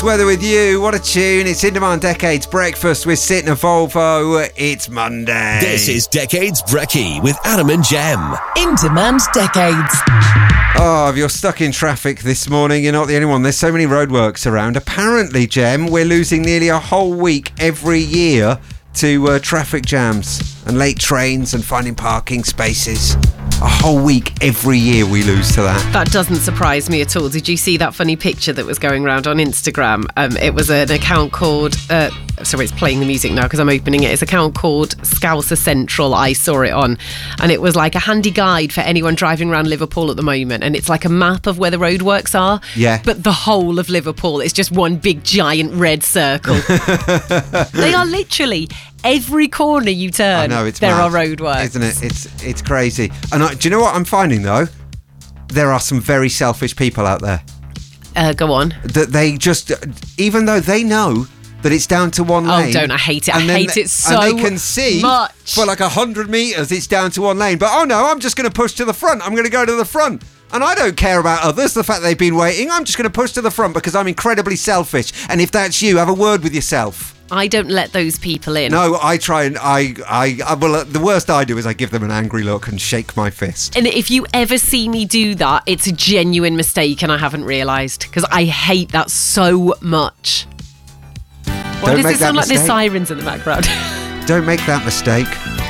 Weather with you, what a tune. It's In Demand Decades Breakfast with Sid and Volvo. It's Monday. This is Decades Brekkie with Adam and Jem. In Demand Decades. Oh, if you're stuck in traffic this morning, you're not the only one. There's so many roadworks around. Apparently, Jem, we're losing nearly a whole week every year to traffic jams and late trains and finding parking spaces. A whole week every year we lose to that. That doesn't surprise me at all. Did you see that funny picture that was going around on Instagram? It was an account called... sorry, it's playing the music now because I'm opening it. It's an account called Scouser Central. I saw it on. And it was like a handy guide for anyone driving around Liverpool at the moment. And it's like a map of where the roadworks are. Yeah. But the whole of Liverpool. It's just one big giant red circle. They are literally... Every corner you turn, I know, it's there mad, are roadworks. Isn't it? It's crazy. And do you know what I'm finding, though? There are some very selfish people out there. Go on. That they just, even though they know that it's down to one lane. Oh, don't. I hate it. I hate it so much. And they can see for like 100 metres it's down to one lane. But, oh, no, I'm just going to push to the front. I'm going to go to the front. And I don't care about others, the fact they've been waiting. I'm just going to push to the front because I'm incredibly selfish. And if that's you, have a word with yourself. I don't let those people in. No, I try and well, the worst I do is I give them an angry look and shake my fist. And if you ever see me do that, it's a genuine mistake and I haven't realised because I hate that so much. Why does it sound like there's sirens in the background? Don't make that mistake.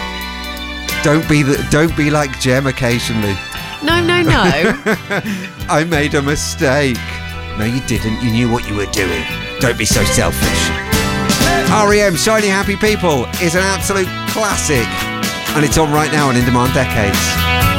Don't be like Jem occasionally. No. I made a mistake. No, you didn't. You knew what you were doing. Don't be so selfish. R.E.M. Shiny Happy People is an absolute classic. And it's on right now on In Demand Decades.